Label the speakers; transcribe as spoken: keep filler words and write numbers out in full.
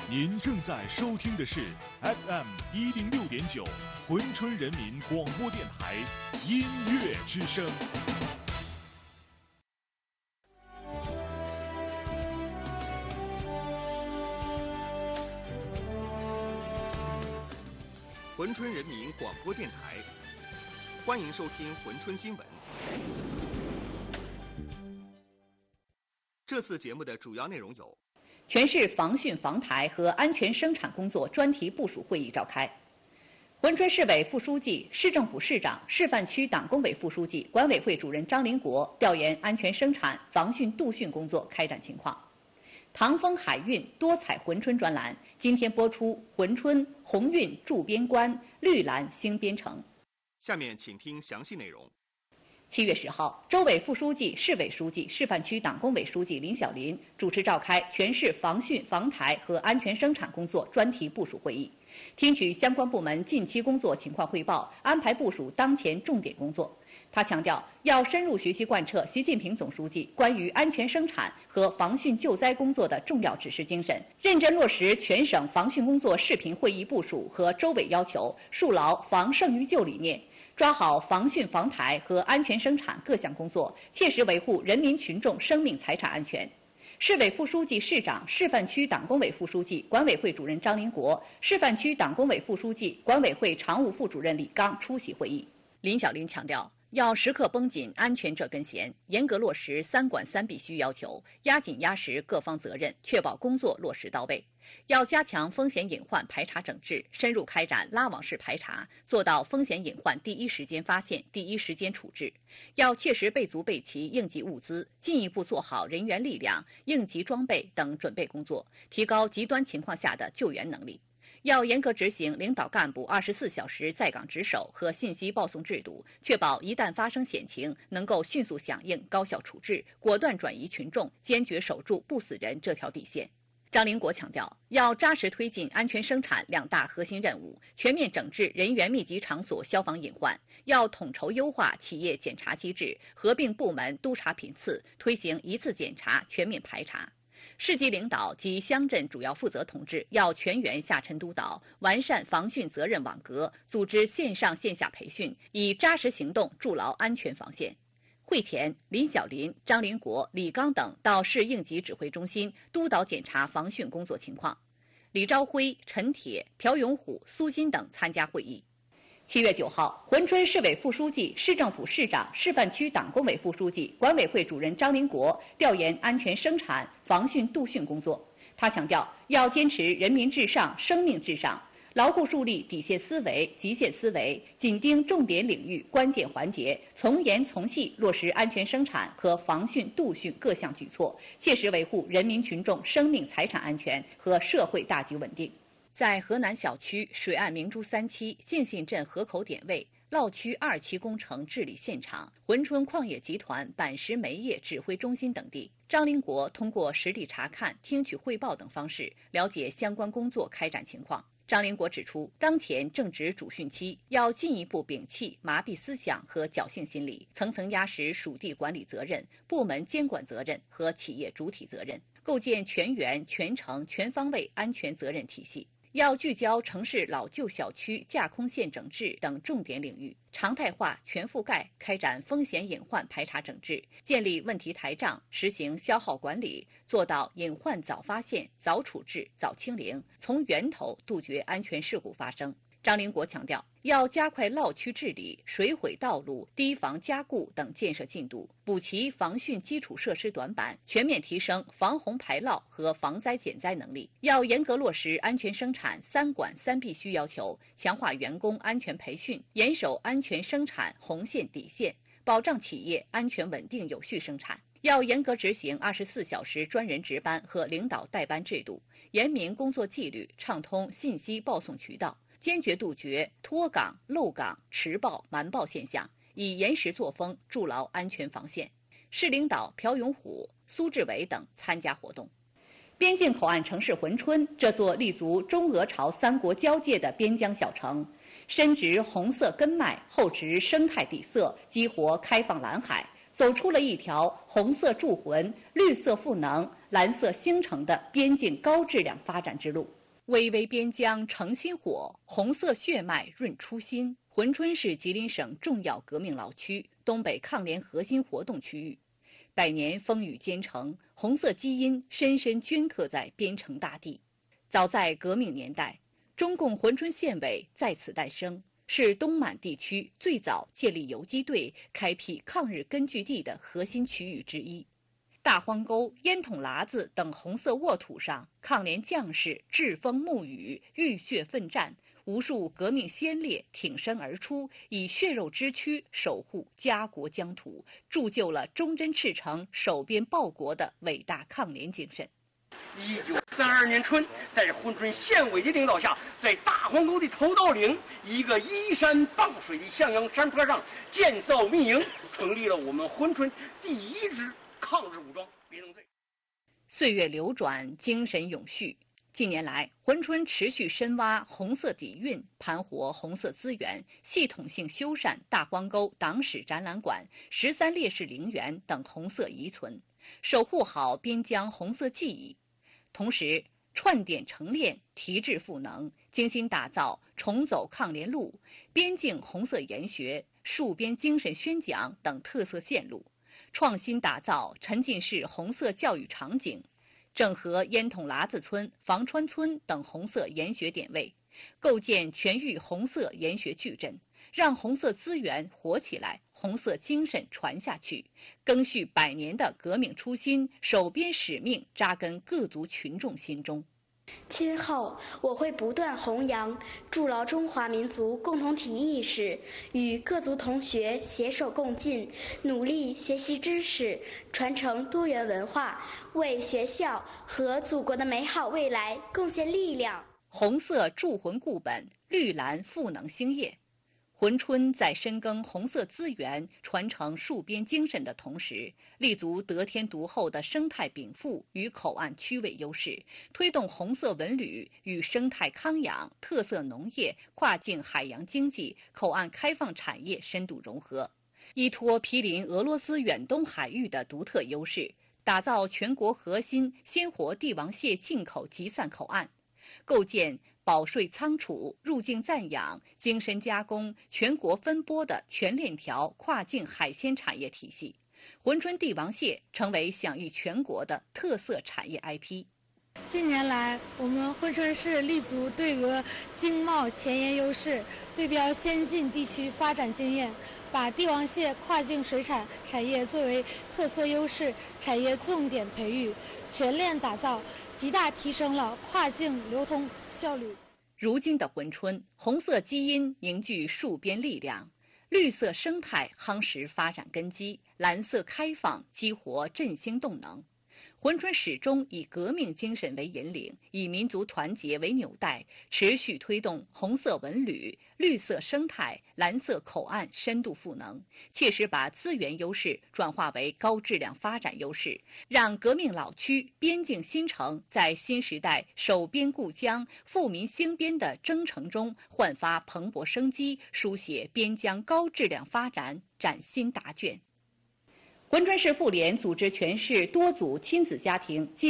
Speaker 1: 您正在收听的是 F M 一零六点九珲春人民广播电台音乐之声。
Speaker 2: 珲春人民广播电台，欢迎收听珲春新闻。这次节目的主要内容有：
Speaker 3: 全市防汛防台和安全生产工作专题部署会议召开，珲春市委副书记、市政府市长、示范区党工委副书记、管委会主任张林国调研安全生产、防汛杜汛工作开展情况。唐风海运多彩珲春专栏今天播出珲春鸿运驻边关，绿蓝兴边城。
Speaker 2: 下面请听详细内容。
Speaker 3: 七月十号，州委副书记、市委书记、示范区党工委书记林小林主持召开全市防汛防台和安全生产工作专题部署会议，听取相关部门近期工作情况汇报，安排部署当前重点工作。他强调，要深入学习贯彻习近平总书记关于安全生产和防汛救灾工作的重要指示精神，认真落实全省防汛工作视频会议部署和州委要求，树牢防胜于救理念，抓好防汛防台和安全生产各项工作，切实维护人民群众生命财产安全。市委副书记、市长、示范区党工委副书记、管委会主任张林国，示范区党工委副书记、管委会常务副主任李刚出席会议。林小林强调，要时刻绷紧安全这根弦，严格落实三管三必须要求，压紧压实各方责任，确保工作落实到位。要加强风险隐患排查整治，深入开展拉网式排查，做到风险隐患第一时间发现、第一时间处置。要切实备足备齐应急物资，进一步做好人员力量、应急装备等准备工作，提高极端情况下的救援能力。要严格执行领导干部二十四小时在岗值守和信息报送制度，确保一旦发生险情，能够迅速响应、高效处置，果断转移群众，坚决守住不死人这条底线。张林国强调，要扎实推进安全生产两大核心任务，全面整治人员密集场所消防隐患，要统筹优化企业检查机制，合并部门督查频次，推行一次检查、全面排查。市级领导及乡镇主要负责同志要全员下沉督导，完善防汛责任网格，组织线上线下培训，以扎实行动筑牢安全防线。会前，林小林、张林国、李刚等到市应急指挥中心督导检查防汛工作情况。李朝辉、陈铁、朴永虎、苏新等参加会议。七月九号，珲春市委副书记、市政府市长、示范区党工委副书记、管委会主任张林国调研安全生产、防汛杜汛工作。他强调，要坚持人民至上、生命至上，牢固树立底线思维、极限思维，紧盯重点领域、关键环节，从严从细落实安全生产和防汛杜汛各项举措，切实维护人民群众生命财产安全和社会大局稳定。在河南小区水岸明珠三期、敬信镇河口点位、涝区二期工程治理现场、珲春矿业集团板石煤业指挥中心等地，张林国通过实地查看、听取汇报等方式，了解相关工作开展情况。张林国指出，当前正值主汛期，要进一步摒弃麻痹思想和侥幸心理，层层压实属地管理责任、部门监管责任和企业主体责任，构建全员、全程、全方位安全责任体系。要聚焦城市老旧小区架空线整治等重点领域，常态化、全覆盖开展风险隐患排查整治，建立问题台账，实行消耗管理，做到隐患早发现、早处置、早清零，从源头杜绝安全事故发生。张林国强调，要加快涝区治理、水毁道路、堤防加固等建设进度，补齐防汛基础设施短板，全面提升防洪排涝和防灾减灾能力。要严格落实安全生产三管三必须要求，强化员工安全培训，严守安全生产红线底线，保障企业安全稳定有序生产。要严格执行二十四小时专人值班和领导带班制度，严明工作纪律，畅通信息报送渠道，坚决杜绝脱岗、漏岗、迟报、瞒报现象，以严实作风筑牢安全防线。市领导朴永虎、苏志伟等参加活动。边境口岸城市珲春，这座立足中俄朝三国交界的边疆小城，深植红色根脉，厚植生态底色，激活开放蓝海，走出了一条红色铸魂、绿色赋能、 蓝色兴城的边境高质量发展之路。巍巍边疆成新火，红色血脉润初心。珲春是吉林省重要革命老区，东北抗联核心活动区域。百年风雨兼程，红色基因深深镌刻在边城大地。早在革命年代，中共珲春县委在此诞生，是东满地区最早建立游击队、开辟抗日根据地的核心区域之一。大荒沟、烟筒喇子等红色沃土上，抗联将士栉风沐雨、浴血奋战，无数革命先烈挺身而出，以血肉之躯守护家国疆土，铸就了忠贞赤诚、守边报国的伟大抗联精神。
Speaker 4: 一九三二年春，在珲春县委的领导下，在大荒沟的头道岭一个依山傍水的向阳山坡上建造民营，成立了我们珲春第一支抗日武装别动队。
Speaker 3: 岁月流转，精神永续。近年来，珲春持续深挖红色底蕴，盘活红色资源，系统性修缮大荒沟党史展览馆、十三烈士陵园等红色遗存，守护好边疆红色记忆。同时，串点成链，提质赋能，精心打造重走抗联路、边境红色研学、戍边精神宣讲等特色线路，创新打造沉浸式红色教育场景，整合烟筒喇子村、房川村等红色研学点位，构建全域红色研学矩阵，让红色资源活起来，红色精神传下去，赓续百年的革命初心，守边使命扎根各族群众心中。
Speaker 5: 今后我会不断弘扬、筑牢中华民族共同体意识，与各族同学携手共进，努力学习知识，传承多元文化，为学校和祖国的美好未来贡献力量。
Speaker 3: 红色铸魂固本，绿蓝赋能兴业。珲春在深耕红色资源、传承戍边精神的同时，立足得天独厚的生态禀赋与口岸区位优势，推动红色文旅与生态康养、特色农业、跨境海洋经济、口岸开放产业深度融合，依托毗邻俄罗斯远东海域的独特优势，打造全国核心鲜活帝王蟹进口集散口岸，构建保税仓储、入境暂养、精深加工、全国分拨的全链条跨境海鲜产业体系，珲春帝王蟹成为享誉全国的特色产业 I P。
Speaker 6: 近年来，我们珲春市立足对俄经贸前沿优势，对标先进地区发展经验，把帝王蟹跨境水产产业作为特色优势产业重点培育，全链打造，极大提升了跨境流通效率。
Speaker 3: 如今的珲春，红色基因凝聚戍边力量，绿色生态夯实发展根基，蓝色开放激活振兴动能。珲春始终以革命精神为引领，以民族团结为纽带，持续推动红色文旅、绿色生态、蓝色口岸深度赋能，切实把资源优势转化为高质量发展优势，让革命老区、边境新城在新时代守边固疆、富民兴边的征程中焕发蓬勃生机，书写边疆高质量发展崭新答卷。珲春市妇联组织全市多组亲子家庭